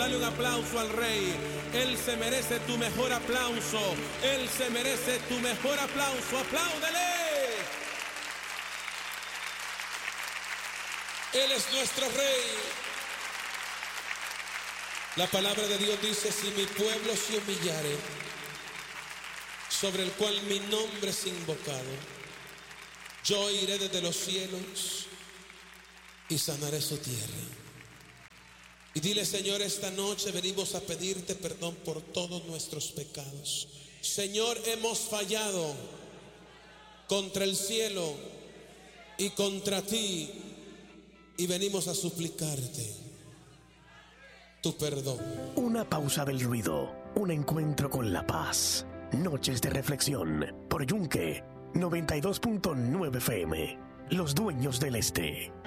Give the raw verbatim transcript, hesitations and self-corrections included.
dale un aplauso al Rey. Él se merece tu mejor aplauso. Él se merece tu mejor aplauso. ¡Apláudele! Él es nuestro Rey. La palabra de Dios dice: si mi pueblo se humillare, sobre el cual mi nombre es invocado, yo iré desde los cielos y sanaré su tierra. Y dile: Señor, esta noche venimos a pedirte perdón por todos nuestros pecados. Señor, hemos fallado contra el cielo y contra ti, y venimos a suplicarte tu perdón. Una pausa del ruido, un encuentro con la paz. Noches de reflexión por Yunque noventa y dos punto nueve F M. Los dueños del este.